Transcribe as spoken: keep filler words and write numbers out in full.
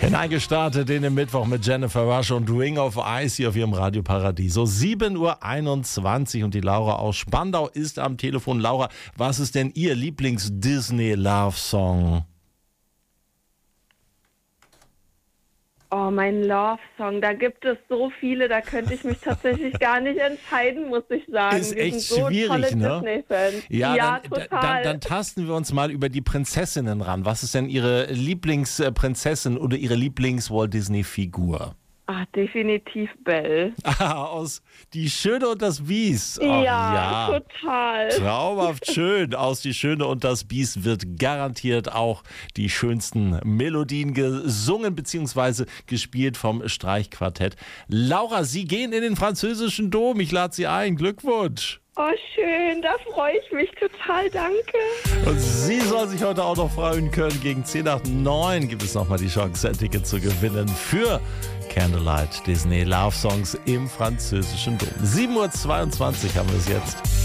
Hineingestartet in den Mittwoch mit Jennifer Rush und Ring of Ice hier auf ihrem Radio Paradiso. sieben Uhr einundzwanzig und die Laura aus Spandau ist am Telefon. Laura, was ist denn Ihr Lieblings-Disney-Love-Song? Oh, mein Love-Song, da gibt es so viele, da könnte ich mich tatsächlich gar nicht entscheiden, muss ich sagen. Ist wir echt sind so schwierig, tolle ne? Disney-Fans. Ja, ja dann, total. Dann, dann tasten wir uns mal über die Prinzessinnen ran. Was ist denn Ihre Lieblingsprinzessin oder Ihre Lieblings-Walt Disney-Figur? Ach, definitiv Belle. Ah, aus Die Schöne und das Biest. Ach, ja, ja, total. Traumhaft schön. Aus Die Schöne und das Biest wird garantiert auch die schönsten Melodien gesungen bzw. gespielt vom Streichquartett. Laura, Sie gehen in den französischen Dom. Ich lade Sie ein. Glückwunsch. Oh, schön, da freue ich mich total, danke. Und Sie soll sich heute auch noch freuen können. Gegen zehn nach neun gibt es nochmal die Chance, ein Ticket zu gewinnen für Candlelight Disney Love Songs im französischen Dom. sieben Uhr zweiundzwanzig haben wir es jetzt.